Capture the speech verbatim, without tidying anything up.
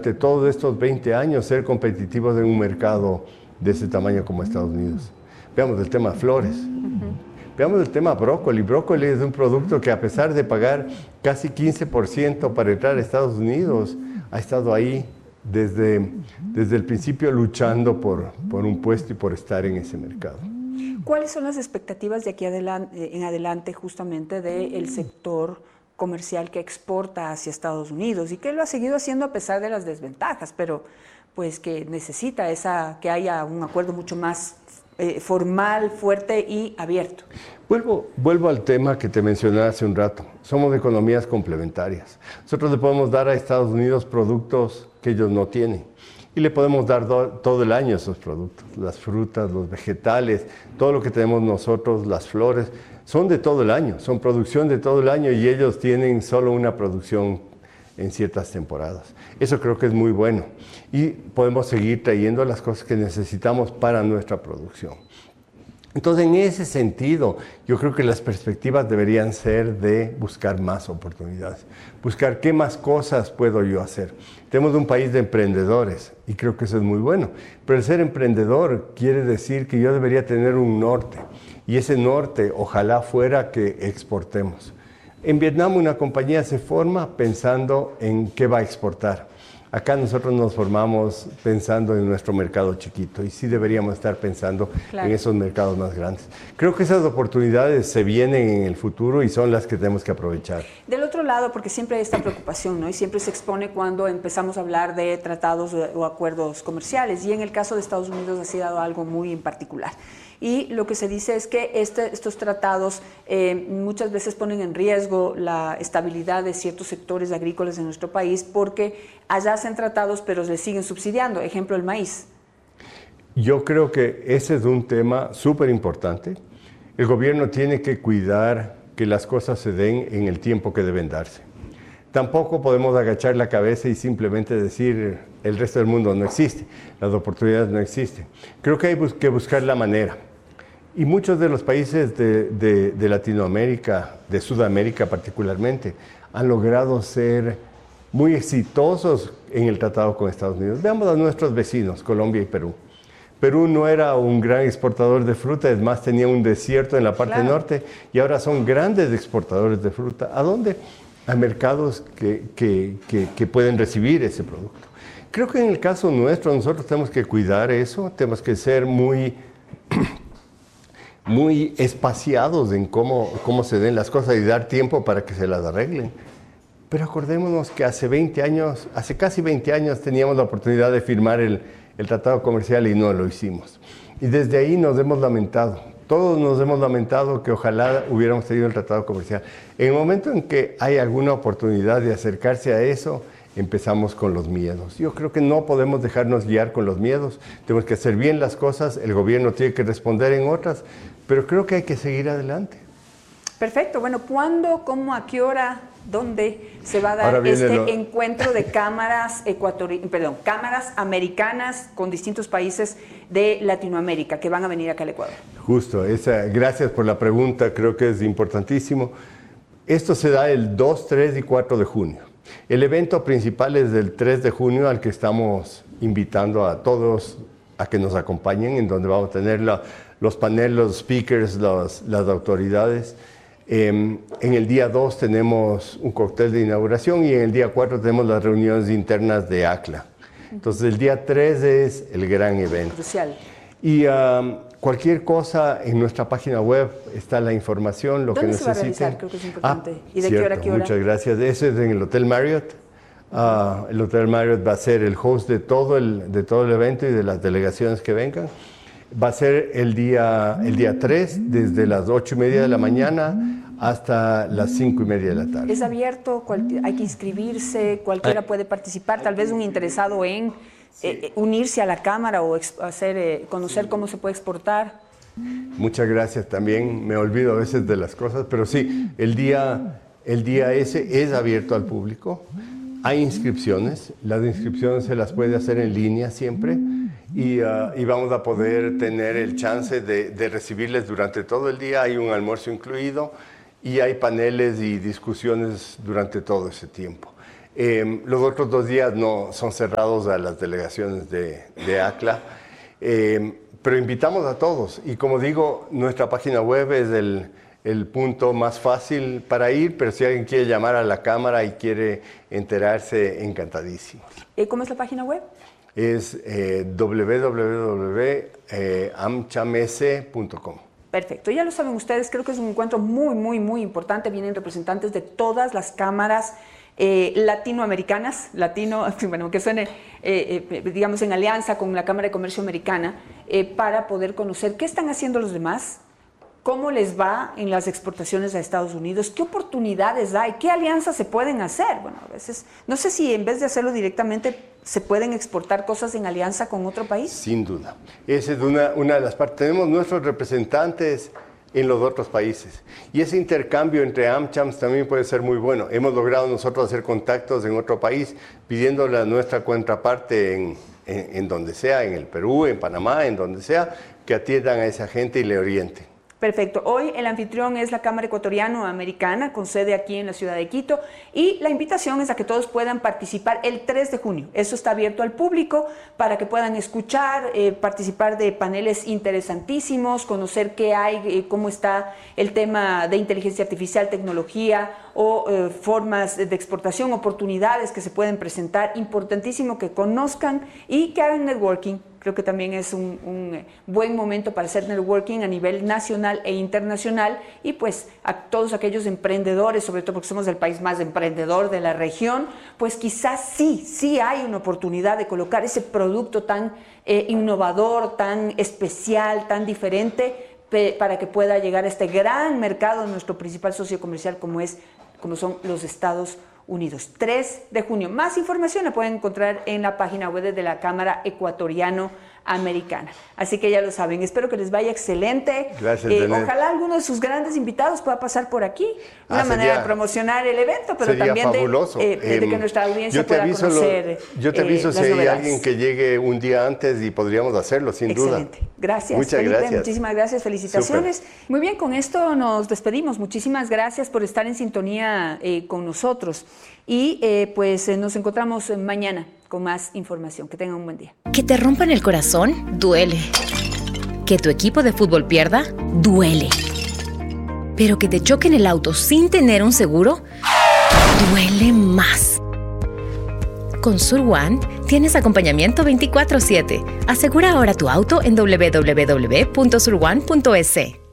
durante todos estos veinte años ser competitivos en un mercado de ese tamaño como Estados Unidos. Veamos el tema flores. Uh-huh. Veamos el tema brócoli. Brócoli es un producto que a pesar de pagar casi quince por ciento para entrar a Estados Unidos, ha estado ahí desde, desde el principio luchando por, por un puesto y por estar en ese mercado. ¿Cuáles son las expectativas de aquí adelante, en adelante justamente del sector comercial que exporta hacia Estados Unidos y que lo ha seguido haciendo a pesar de las desventajas, pero pues que necesita esa, que haya un acuerdo mucho más eh, formal, fuerte y abierto? Vuelvo, vuelvo al tema que te mencioné hace un rato. Somos economías complementarias. Nosotros le podemos dar a Estados Unidos productos que ellos no tienen y le podemos dar do, todo el año esos productos. Las frutas, los vegetales, todo lo que tenemos nosotros, las flores, son de todo el año, son producción de todo el año y ellos tienen solo una producción en ciertas temporadas. Eso creo que es muy bueno y podemos seguir trayendo las cosas que necesitamos para nuestra producción. Entonces, en ese sentido, yo creo que las perspectivas deberían ser de buscar más oportunidades, buscar qué más cosas puedo yo hacer. Tenemos un país de emprendedores y creo que eso es muy bueno, pero el ser emprendedor quiere decir que yo debería tener un norte y ese norte ojalá fuera que exportemos. En Vietnam una compañía se forma pensando en qué va a exportar. Acá nosotros nos formamos pensando en nuestro mercado chiquito y sí deberíamos estar pensando claro. en esos mercados más grandes. Creo que esas oportunidades se vienen en el futuro y son las que tenemos que aprovechar. Del otro lado, porque siempre hay esta preocupación, ¿no? Y siempre se expone cuando empezamos a hablar de tratados o acuerdos comerciales y en el caso de Estados Unidos ha sido algo muy en particular. Y lo que se dice es que este, estos tratados eh, muchas veces ponen en riesgo la estabilidad de ciertos sectores agrícolas en nuestro país porque allá hacen tratados pero les siguen subsidiando. Ejemplo, el maíz. Yo creo que ese es un tema súper importante. El gobierno tiene que cuidar que las cosas se den en el tiempo que deben darse. Tampoco podemos agachar la cabeza y simplemente decir el resto del mundo no existe, las oportunidades no existen. Creo que hay que buscar la manera. Y muchos de los países de, de, de Latinoamérica, de Sudamérica particularmente, han logrado ser muy exitosos en el tratado con Estados Unidos. Veamos a nuestros vecinos, Colombia y Perú. Perú no era un gran exportador de fruta, es más, tenía un desierto en la parte claro. norte y ahora son grandes exportadores de fruta. ¿A dónde? A mercados que, que, que, que pueden recibir ese producto. Creo que en el caso nuestro nosotros tenemos que cuidar eso, tenemos que ser muy, muy espaciados en cómo, cómo se den las cosas y dar tiempo para que se las arreglen. Pero acordémonos que hace veinte años, hace casi veinte años teníamos la oportunidad de firmar el, el tratado comercial y no lo hicimos. Y desde ahí nos hemos lamentado. Todos nos hemos lamentado que ojalá hubiéramos tenido el tratado comercial. En el momento en que hay alguna oportunidad de acercarse a eso, empezamos con los miedos. Yo creo que no podemos dejarnos guiar con los miedos. Tenemos que hacer bien las cosas, el gobierno tiene que responder en otras, pero creo que hay que seguir adelante. Perfecto. Bueno, ¿cuándo, cómo, a qué hora, dónde se va a dar este lo... encuentro de cámaras ecuatorianas, perdón, cámaras americanas con distintos países de Latinoamérica que van a venir acá al Ecuador? Justo, esa, gracias por la pregunta, creo que es importantísimo. Esto se da el dos, tres y cuatro de junio. El evento principal es del tres de junio, al que estamos invitando a todos a que nos acompañen, en donde vamos a tener la, los paneles, los speakers, los, las autoridades. Eh, en el día dos tenemos un cóctel de inauguración y en el día cuatro tenemos las reuniones internas de A C L A. Entonces el día tres es el gran evento. Crucial. Y um, cualquier cosa en nuestra página web está la información, lo que necesiten. ¿Dónde se va a realizar? Creo que es importante. Ah, ¿Y de cierto, qué hora a qué hora? Muchas gracias. Ese es en el Hotel Marriott. Uh, el Hotel Marriott va a ser el host de todo el, de todo el evento y de las delegaciones que vengan. Va a ser el día, el día tres, desde las ocho y media de la mañana hasta las cinco y media de la tarde. ¿Es abierto? ¿Hay que inscribirse? ¿Cualquiera puede participar? Tal vez un interesado en sí. eh, unirse a la Cámara o hacer, eh, conocer cómo se puede exportar. Muchas gracias. También me olvido a veces de las cosas, pero sí, el día, el día ese es abierto al público. Hay inscripciones, las inscripciones se las puede hacer en línea siempre y, uh, y vamos a poder tener el chance de, de recibirles durante todo el día. Hay un almuerzo incluido y hay paneles y discusiones durante todo ese tiempo. Eh, los otros dos días no son cerrados a las delegaciones de, de A C L A, eh, pero invitamos a todos. Y como digo, nuestra página web es el, el punto más fácil para ir, pero si alguien quiere llamar a la Cámara y quiere enterarse, encantadísimo. ¿Cómo es la página web? Es eh, doble u doble u doble u punto amchams punto com. Perfecto, ya lo saben ustedes, creo que es un encuentro muy, muy, muy importante. Vienen representantes de todas las cámaras eh, latinoamericanas, latino, bueno, que suene, eh, eh, digamos, en alianza con la Cámara de Comercio Americana, eh, para poder conocer qué están haciendo los demás, cómo les va en las exportaciones a Estados Unidos, qué oportunidades hay, qué alianzas se pueden hacer. Bueno, a veces, no sé si en vez de hacerlo directamente, se pueden exportar cosas en alianza con otro país. Sin duda. Esa es una, una de las partes. Tenemos nuestros representantes en los otros países. Y ese intercambio entre AmChams también puede ser muy bueno. Hemos logrado nosotros hacer contactos en otro país, pidiéndole a nuestra contraparte en, en, en donde sea, en el Perú, en Panamá, en donde sea, que atiendan a esa gente y le orienten. Perfecto. Hoy el anfitrión es la Cámara Ecuatoriano-Americana, con sede aquí en la ciudad de Quito, y la invitación es a que todos puedan participar el tres de junio. Eso está abierto al público para que puedan escuchar, eh, participar de paneles interesantísimos, conocer qué hay, eh, cómo está el tema de inteligencia artificial, tecnología o eh, formas de exportación, oportunidades que se pueden presentar. Importantísimo que conozcan y que hagan networking. Creo que también es un, un buen momento para hacer networking a nivel nacional e internacional, y pues a todos aquellos emprendedores, sobre todo porque somos el país más emprendedor de la región, pues quizás sí, sí hay una oportunidad de colocar ese producto tan eh, innovador, tan especial, tan diferente, para que pueda llegar a este gran mercado, nuestro principal socio comercial como, es, como son los Estados Unidos. tres de junio. Más información la pueden encontrar en la página web de la Cámara Ecuatoriano-Americana. Así que ya lo saben. Espero que les vaya excelente. Gracias, eh, Ojalá alguno de sus grandes invitados pueda pasar por aquí. Una ah, manera sería, de promocionar el evento, pero también de, eh, de que nuestra audiencia pueda conocer. Lo, yo te aviso eh, si hay alguien que llegue un día antes y podríamos hacerlo, sin excelente. duda. Gracias, Muchas Felipe. gracias. Muchísimas gracias. Felicitaciones. Super. Muy bien, con esto nos despedimos. Muchísimas gracias por estar en sintonía eh, con nosotros. Y eh, pues eh, nos encontramos mañana con más información. Que tengan un buen día. Que te rompan el corazón, duele. Que tu equipo de fútbol pierda, duele. Pero que te choquen el auto sin tener un seguro, duele más. Con Sur One tienes acompañamiento veinticuatro siete. Asegura ahora tu auto en doble u doble u doble u punto sur one punto es.